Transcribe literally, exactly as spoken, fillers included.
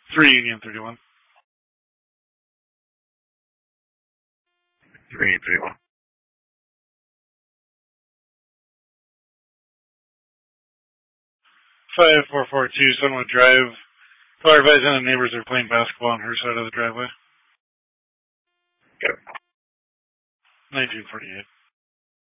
Three Union thirty-one. Three Union thirty-one. Five four four two Sunwood Drive. Fire advising the neighbors are playing basketball on her side of the driveway. Go. Nineteen forty-eight.